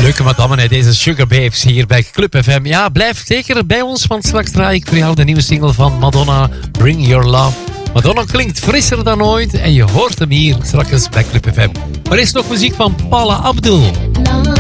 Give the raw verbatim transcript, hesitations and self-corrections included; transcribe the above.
Leuke madammen, hè, deze Sugar Babes hier bij Club F M. Ja, blijf zeker bij ons, want straks draai ik voor jou de nieuwe single van Madonna, Bring Your Love. Madonna klinkt frisser dan ooit en je hoort hem hier straks bij Club F M. Maar er is nog muziek van Paula Abdul.